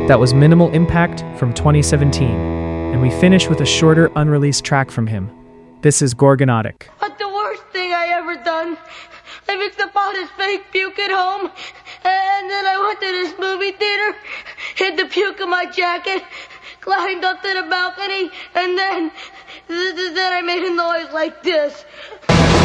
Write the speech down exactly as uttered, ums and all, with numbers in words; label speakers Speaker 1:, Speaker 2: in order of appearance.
Speaker 1: That was Minimal Impact from twenty seventeen. And we finish with a shorter, unreleased track from him. This is Gorgonotic.
Speaker 2: But the worst thing I ever done, I mixed up all this fake puke at home, and then I went to this movie theater, hid the puke in my jacket, climbed up to the balcony, and then, then I made a noise like this.